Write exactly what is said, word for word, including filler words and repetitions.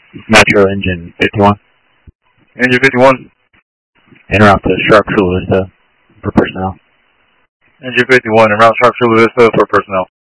Metro Engine fifty-one. Engine fifty-one. En route to Sharp Chula Vista for personnel. Engine fifty-one, en route Sharp Chula Vista for personnel.